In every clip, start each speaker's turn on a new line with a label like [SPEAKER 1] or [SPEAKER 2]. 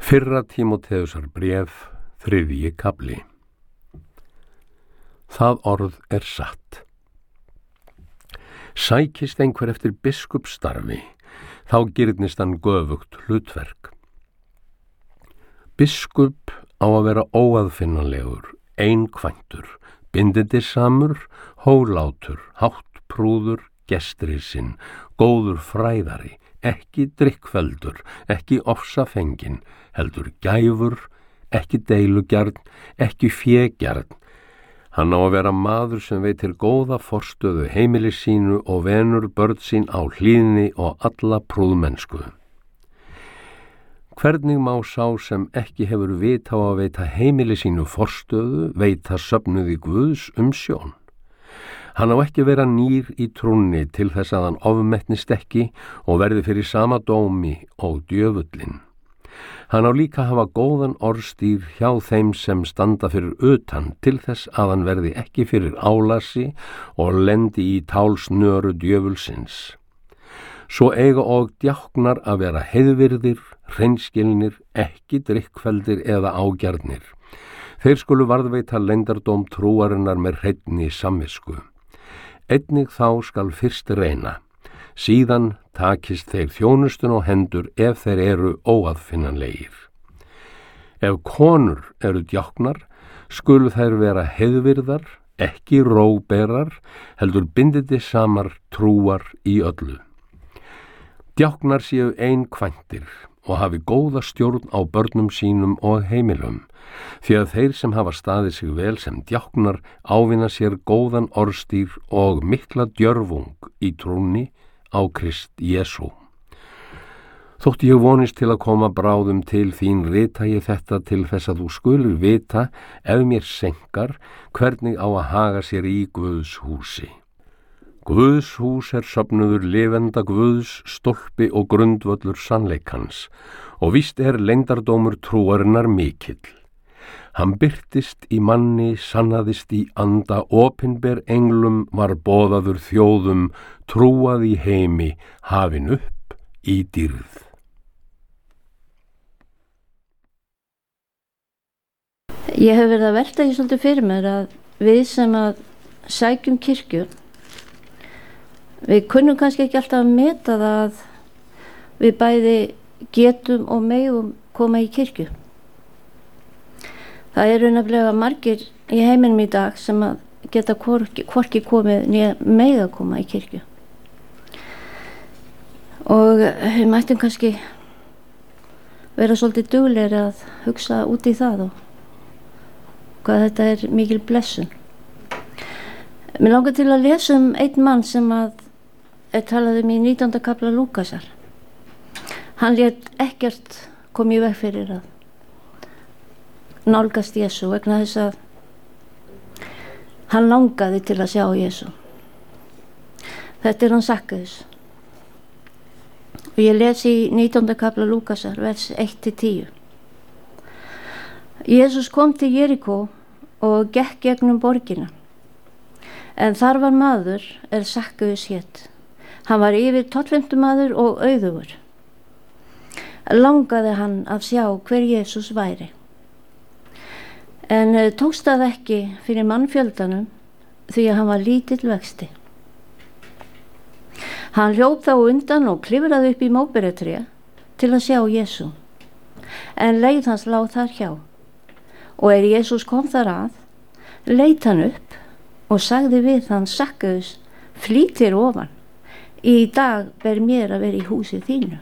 [SPEAKER 1] Fyrra Tímóteusar bréf, 3. kafli. Það orð er satt. Sækist einhver eftir biskupsstarfi, þá girnist hann göfugt hlutverk. Biskup á að vera óaðfinnanlegur, einkvæntur, bindindissamur, hólátur, háttprúður, gestrisinn, góður fræðari, ekki drykkfelldur, ekki ofsafenginn, heldur gæfur, ekki deilugjarn, ekki fégjarn. Hann á að vera maður sem veitir góða forstöðu heimili sínu og venur börn sín á hlýðni og alla prúðmennsku. Hvernig má sá sem ekki hefur vit á að veita heimili sínu forstöðu veita söfnuði Guðs umsjón? Hann á ekki vera nýr í trúnni til þess að hann ofmetnist ekki og verði fyrir sama dómi og djöfullinn. Hann á líka að hafa góðan orðstír hjá þeim sem standa fyrir utan til þess að hann verði ekki fyrir álasi og lendi í tálsnöru djöfulsins. Svo eiga og djáknar að vera heiðvirðir, hreinskilnir, ekki drykkfelldir eða ágjarnir. Þeir skulu varðveita leyndardóm trúarinnar með hreinni samvisku. Einnig þá skal fyrst reyna, síðan takist þeir þjónustun á hendur ef þeir eru óaðfinnanlegir. Ef konur eru djáknar, skulu þær vera heiðvirðar, ekki róberar, heldur bindindissamar trúar í öllu. Djáknar séu einkvæntir og hafi góða stjórn á börnum sínum og heimilum, því að þeir sem hafa staðið sig vel sem djáknar ávinna sér góðan orðstír og mikla djörfung í trúnni á Krist Jesú. Þótt ég vonist til að koma bráðum til þín, rita ég þetta til þess að þú skulir vita, ef mér senkar, hvernig á að haga sér í Guðs húsi. Guðs hús er söfnuður lifenda Guðs, stólpi og grundvöllur sannleikans, og víst er leyndardómur trúarinnar mikill. Hann birtist í manni, sannaðist í anda, opinber englum, var boðaður þjóðum, trúað í heimi, hafin upp í dýrð.
[SPEAKER 2] Ég hef verið að velta því svolítið fyrir mér að við sem að sækjum kirkju, við kunnum kannski ekki alltaf að meta það að við bæði getum og megum koma í kirkju. Það eru nefnilega margir í heiminum í dag sem að geta hvorki komið né mega koma í kirkju. Og við mættum kannski vera svolítið duglegir að hugsa út í það og hvað þetta er mikil blessun. Mér langar til að lesa einn mann sem að talað í 19. kafla Lúkasar. Hann lét ekkert koma í veg fyrir að nálgast Jesú vegna þess að hann langaði til að sjá Jesú. Þetta er hann Sakkaus. Og ég les í 19. kafla Lúkasar, vers 1-10. Jesús kom til Jerikó og gekk gegnum borgina. En þar var maður Sakkaus hét. Hann var yfir tollfimtumaður og auðugur. Langaði hann að sjá hver Jesús væri. En tókst það ekki fyrir mannfjöldanum því að hann var lítill vexti. Hann hljóp þá undan og klifraði upp í móberjatré til að sjá Jesú. En leið hans lá þar hjá. Og Jesús kom þar að, leit hann upp og sagði við hann Sakkaus, flýt þér ofan. Í dag ber mér að vera í húsi þínu.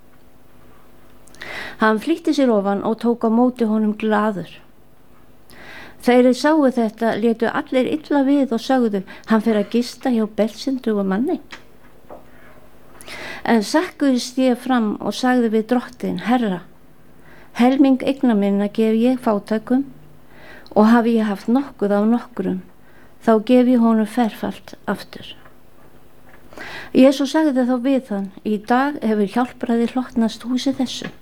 [SPEAKER 2] Hann flýtti sér ofan og tók á móti honum glaður. Þeir sáu þetta, létu allir illa við og sögðu, hann fer að gista hjá belsyndrugu manni. En Sakkaus stéð fram og sagði við drottin, Herra, helming eigna minna gef ég fátækum og hafi ég haft nokkuð af nokkrum, þá gef ég honum ferfalt aftur. Jesús sagði þá við hann, í dag hefur hjálpræði hlotnast húsi þessu.